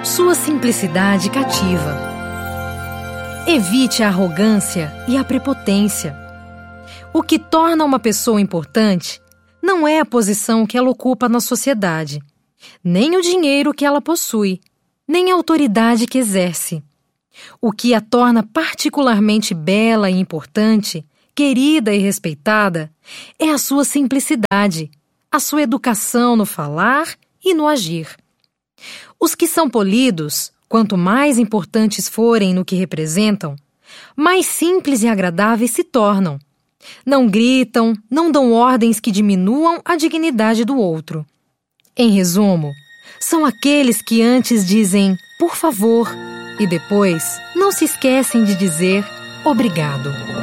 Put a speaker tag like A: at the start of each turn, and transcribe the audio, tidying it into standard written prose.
A: Sua simplicidade cativa. Evite a arrogância e a prepotência. O que torna uma pessoa importante não é a posição que ela ocupa na sociedade, nem o dinheiro que ela possui, nem a autoridade que exerce. O que a torna particularmente bela e importante, querida e respeitada, é a sua simplicidade, a sua educação no falar e no agir. Os que são polidos, quanto mais importantes forem no que representam, mais simples e agradáveis se tornam. Não gritam, não dão ordens que diminuam a dignidade do outro. Em resumo, são aqueles que antes dizem "por favor" e depois não se esquecem de dizer "obrigado".